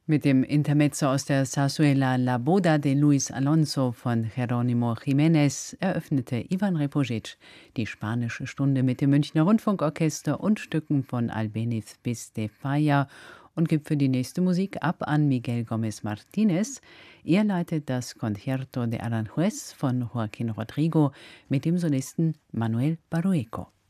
Mit dem Intermezzo aus der Zarzuela La Boda de Luis Alonso von Jerónimo Jiménez eröffnete Ivan Repojic die Spanische Stunde mit dem Münchner Rundfunkorchester und Stücken von Albéniz bis de Falla und gibt für die nächste Musik ab an Miguel Gómez Martínez. Er leitet das Concierto de Aranjuez von Joaquín Rodrigo mit dem Solisten Manuel Barrueco.